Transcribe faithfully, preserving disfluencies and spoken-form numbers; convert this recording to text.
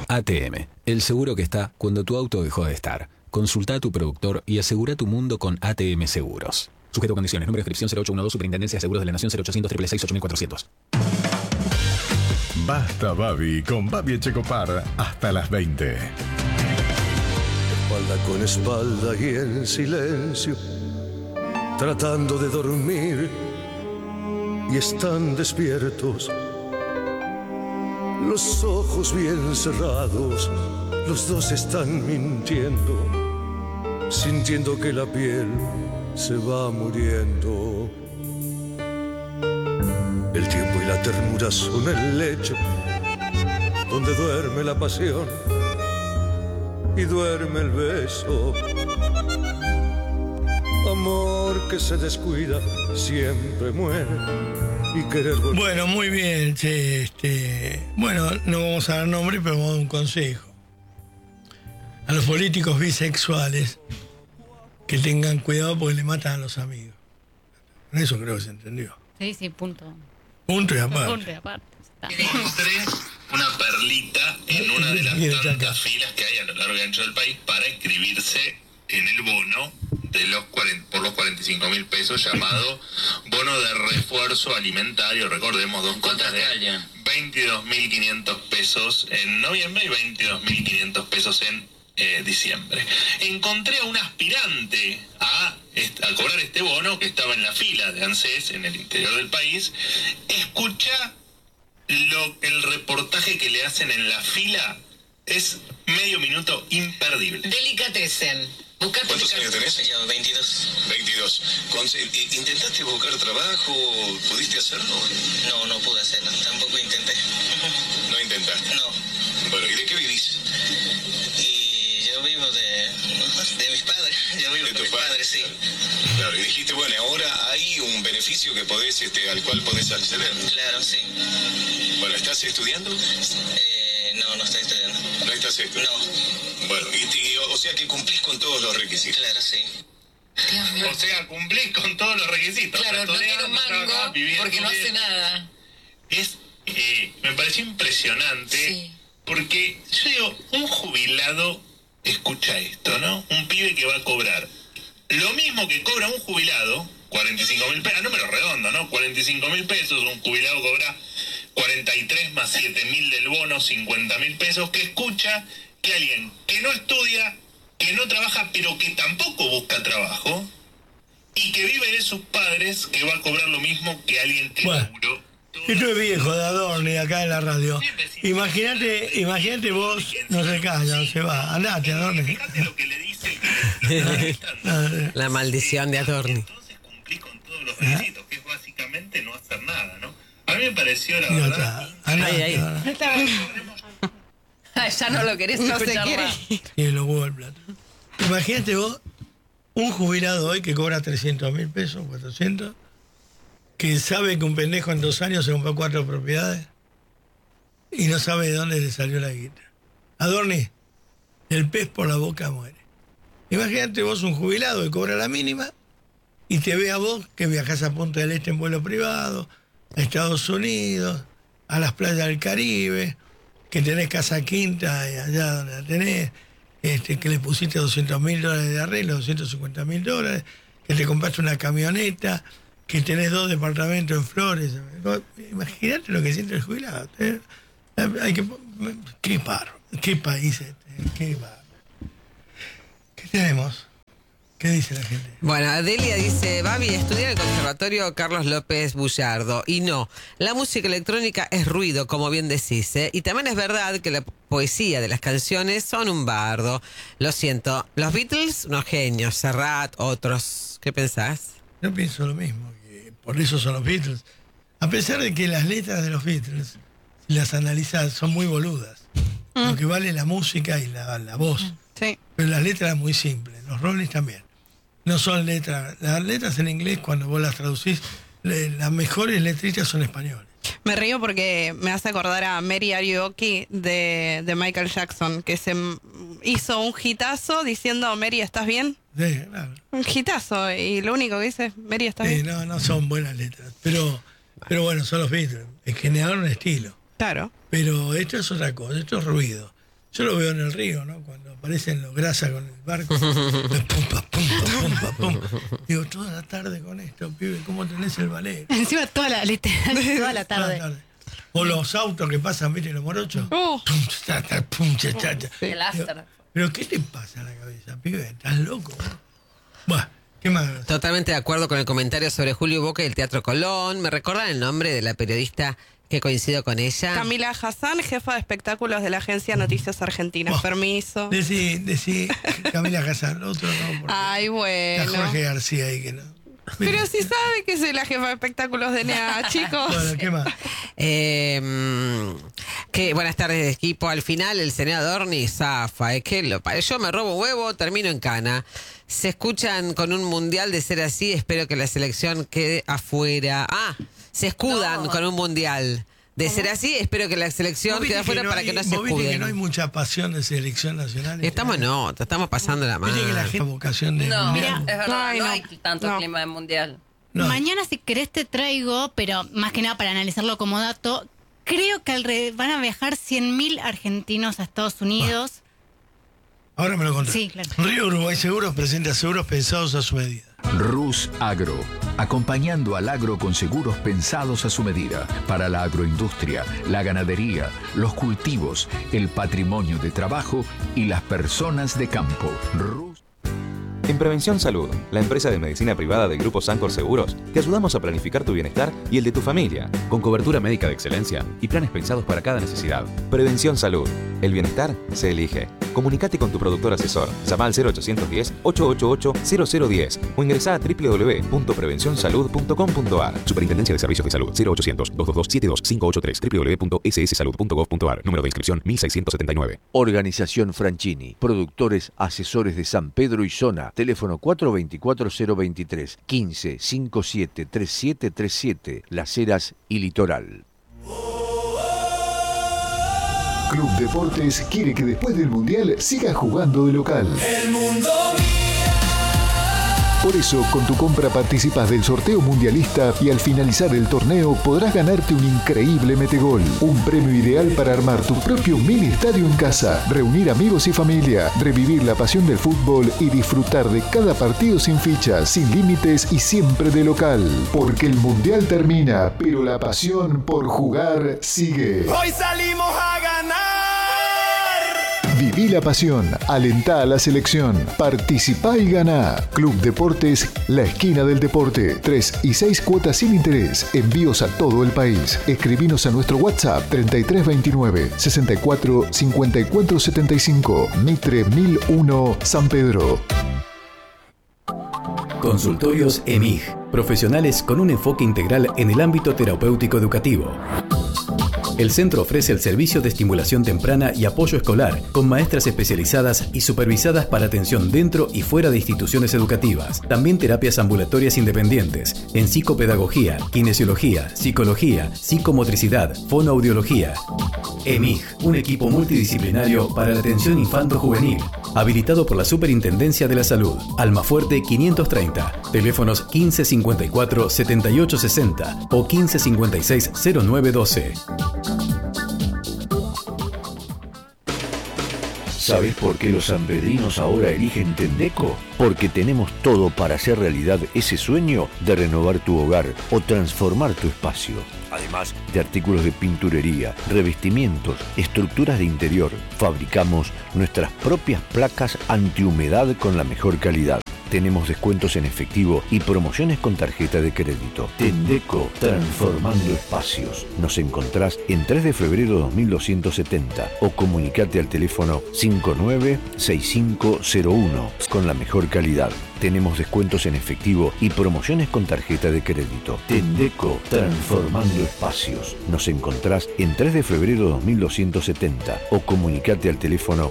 A T M, el seguro que está cuando tu auto dejó de estar. Consulta a tu productor y asegura tu mundo con A T M Seguros. Sujeto a condiciones. Número de inscripción cero ocho uno dos, Superintendencia de Seguros de la Nación, cero ochocientos, seiscientos sesenta y seis, ocho mil cuatrocientos. Basta Babi con Babi Echecopar hasta las veinte. Espalda con espalda y en silencio, tratando de dormir, y están despiertos, los ojos bien cerrados, los dos están mintiendo, sintiendo que la piel se va muriendo. El tiempo y la ternura son el lecho donde duerme la pasión y duerme el beso. Amor que se descuida siempre muere y querer volver. Bueno, muy bien, che, este, bueno, no vamos a dar nombre, pero vamos a dar un consejo. A los políticos bisexuales que tengan cuidado porque le matan a los amigos. Eso creo que se entendió. Sí, sí, punto. Punto y aparte. Punto y aparte. Encontré una perlita en una de las tantas filas que hay a lo largo y ancho del país para inscribirse en el bono de los cuarenta, por los cuarenta y cinco mil pesos, llamado bono de refuerzo alimentario. Recordemos, dos cuotas de veintidós mil quinientos pesos en noviembre y veintidós mil quinientos pesos en eh, diciembre. Encontré a un aspirante a, a cobrar este bono que estaba en la fila de ANSES en el interior del país. Escucha lo, el reportaje que le hacen en la fila. Es medio minuto imperdible. Delicatessen. Buscate ¿Cuántos años tenés? Yo, veintidós. veintidós. ¿Intentaste buscar trabajo? ¿Pudiste hacerlo? No, no pude hacerlo. Tampoco intenté. ¿No intentaste? No. Bueno, ¿y de qué vivís? Y yo vivo de, de mis padres. Yo vivo de de mis padre? padres, sí. Claro, y dijiste, bueno, ahora hay un beneficio que podés, este, al cual podés acceder. Claro, sí. Bueno, ¿estás estudiando? Eh, no, no estoy estudiando. ¿No estás estudiando? No. Bueno, y, y, o sea que cumplís con todos los requisitos. Claro, sí. O sea, cumplís con todos los requisitos. Claro, no tiene un mango porque no hace nada. Es, eh, me pareció impresionante, sí. Porque yo digo, un jubilado, escucha esto, ¿no? Un pibe que va a cobrar lo mismo que cobra un jubilado, cuarenta y cinco mil pesos, número redondo, ¿no? cuarenta y cinco mil pesos, un jubilado cobra cuarenta y tres más siete mil del bono, cincuenta mil pesos, que escucha que alguien que no estudia, que no trabaja, pero que tampoco busca trabajo, y que vive de sus padres, que va a cobrar lo mismo que alguien que bueno, laburó. Esto es viejo de Adorni acá en la radio. Imagínate, imagínate vos, no se calla, no se va. Andate, Adorni. Fíjate lo que le dice el La maldición de Adorni. Entonces cumplís con todos los requisitos, que es básicamente no hacer nada, ¿no? A mí me pareció la verdad. Andate, ahí, ahí. Ya no lo querés no escuchar más. Y los huevos del plato. Imagínate vos, un jubilado hoy que cobra trescientos mil pesos, cuatrocientos, que sabe que un pendejo en dos años se compró cuatro propiedades y no sabe de dónde le salió la guita. Adorni, el pez por la boca muere. Imagínate vos un jubilado que cobra la mínima y te ve a vos que viajás a Punta del Este en vuelo privado, a Estados Unidos, a las playas del Caribe, que tenés casa quinta allá donde la tenés, este, que le pusiste doscientos mil dólares de arreglo, doscientos cincuenta mil dólares, que te compraste una camioneta, que tenés dos departamentos en Flores. Imagínate lo que siente el jubilado. Hay que, qué paro, qué país este, qué paro. ¿Qué tenemos? ¿Qué dice la gente? Bueno, Adelia dice, Babi, estudia en el Conservatorio Carlos López Bullardo. Y no, la música electrónica es ruido, como bien decís, ¿eh? Y también es verdad que la poesía de las canciones son un bardo. Lo siento, los Beatles, unos genios, Serrat, otros. ¿Qué pensás? Yo pienso lo mismo, que por eso son los Beatles. A pesar de que las letras de los Beatles, si las analizás, son muy boludas. Mm. Lo que vale la música y la, la voz. Sí. Pero las letras son muy simples, los Rolling también. No son letras, las letras en inglés cuando vos las traducís, le, las mejores letritas son españoles. Me río porque me hace acordar a Mary Are You Okay de, de Michael Jackson, que se hizo un hitazo diciendo, Mary, ¿estás bien? Sí, claro. Un hitazo, y lo único que dice es, Mary, ¿estás sí, bien? No, no son buenas letras, pero, pero bueno, son los Beatles, generaron un estilo. Claro. Pero esto es otra cosa, esto es ruido. Yo lo veo en el río, ¿no? Cuando aparecen los grasas con el barco. Pumpa, pumpa, pumpa, pum. Digo, toda la tarde con esto, pibe, ¿cómo tenés el ballet? Encima toda la, literal, toda la tarde. Toda la tarde. O los autos que pasan, ¿viste? Los morochos. Uh. Pum, cha, cha, pum, cha, cha, cha. El Astra. Pero ¿qué te pasa en la cabeza, pibe? ¿Estás loco? Bueno, ¿qué más? Totalmente de acuerdo con el comentario sobre Julio Boca y el Teatro Colón. ¿Me recuerdan el nombre de la periodista que coincido con ella? Camila Hassan, jefa de espectáculos de la agencia Noticias Argentinas. Oh, permiso. Decí, decí Camila Hassan, otro no. Ay, bueno. Está Jorge García ahí que no. Pero si sabe que soy la jefa de espectáculos de N E A, chicos. Bueno, ¿qué más? Eh, que buenas tardes, equipo. Al final el senador ni zafa. Es que lo, yo me robo huevo, termino en cana. Se escuchan con un mundial, de ser así, espero que la selección quede afuera. Ah, se escudan no. con un mundial. De ¿Cómo? Ser así, espero que la selección quede afuera no para hay, que no se escuden. Que no hay mucha pasión de selección nacional. Estamos no, te estamos pasando la mano. Que la gente vocación de no, mundial. Mira, es verdad, Ay, no, no hay tanto no. clima de mundial. No. Mañana, si querés, te traigo, pero más que nada para analizarlo como dato, creo que alrededor, van a viajar cien mil argentinos a Estados Unidos. Ah. Ahora me lo contás. Sí, claro. Río Uruguay Seguros presenta seguros pensados a su medida. Rus Agro, acompañando al agro con seguros pensados a su medida, para la agroindustria, la ganadería, los cultivos, el patrimonio de trabajo y las personas de campo. Rus. En Prevención Salud, la empresa de medicina privada del Grupo Sancor Seguros, te ayudamos a planificar tu bienestar y el de tu familia, con cobertura médica de excelencia y planes pensados para cada necesidad. Prevención Salud, el bienestar se elige. Comunicate con tu productor asesor. Llama al cero ochocientos diez, ochocientos ochenta y ocho, cero cero diez o ingresá a doble u doble u doble u punto prevención salud punto com punto a r. Superintendencia de Servicios de Salud. cero ochocientos, doscientos veintidós, setenta y dos, quinientos ochenta y tres. doble u doble u doble u punto ese ese salud punto gov punto a r. Número de inscripción mil seiscientos setenta y nueve. Organización Franchini. Productores, asesores de San Pedro y zona. Teléfono cuatro dos cuatro, cero dos tres, quince, cincuenta y siete, treinta y siete treinta y siete. Las Heras y Litoral. Club Deportes quiere que después del Mundial sigas jugando de local. El mundo Por eso, con tu compra participas del sorteo mundialista y al finalizar el torneo podrás ganarte un increíble metegol. Un premio ideal para armar tu propio mini estadio en casa, reunir amigos y familia, revivir la pasión del fútbol y disfrutar de cada partido sin fichas, sin límites y siempre de local. Porque el Mundial termina, pero la pasión por jugar sigue. Hoy salimos a ganar. Viví la pasión, alentá a la selección, participá y ganá. Club Deportes, la esquina del deporte. Tres y seis cuotas sin interés. Envíos a todo el país. Escribinos a nuestro WhatsApp treinta y tres veintinueve, sesenta y cuatro, cincuenta y cuatro setenta y cinco. Mitre mil uno, San Pedro. Consultorios E M I G. Profesionales con un enfoque integral en el ámbito terapéutico educativo. El centro ofrece el servicio de estimulación temprana y apoyo escolar, con maestras especializadas y supervisadas para atención dentro y fuera de instituciones educativas. También terapias ambulatorias independientes, en psicopedagogía, kinesiología, psicología, psicomotricidad, fonoaudiología. E M I G, un equipo multidisciplinario para la atención infanto-juvenil, habilitado por la Superintendencia de la Salud. Almafuerte quinientos treinta, teléfonos quince cincuenta y cuatro, setenta y ocho sesenta o quince cincuenta y seis, cero nueve doce. ¿Sabes por qué los sanpedrinos ahora eligen Tendeco? Porque tenemos todo para hacer realidad ese sueño de renovar tu hogar o transformar tu espacio. Además de artículos de pinturería, revestimientos, estructuras de interior, fabricamos nuestras propias placas antihumedad con la mejor calidad. Tenemos descuentos en efectivo y promociones con tarjeta de crédito. Tendeco, transformando espacios. Nos encontrás en tres de febrero dos mil doscientos setenta o comunicate al teléfono cinco nueve seis cinco cero uno con la mejor calidad. Tenemos descuentos en efectivo y promociones con tarjeta de crédito. Tendeco, transformando espacios. Nos encontrás en tres de febrero dos mil doscientos setenta o comunicate al teléfono